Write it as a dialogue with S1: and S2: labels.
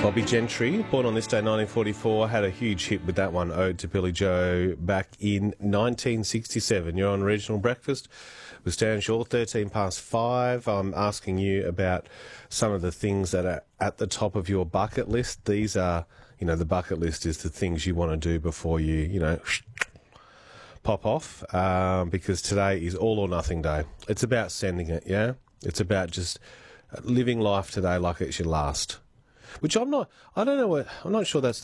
S1: Bobby Gentry, born on this day 1944, had a huge hit with that one, Ode to Billy Joe, back in 1967. You're on Regional Breakfast with Stan Shaw, 13 past 5. I'm asking you about some of the things that are at the top of your bucket list. These are, the bucket list is the things you want to do before you, pop off, because today is all or nothing day. It's about sending it, yeah? It's about just living life today like it's your last. Which I'm not sure that's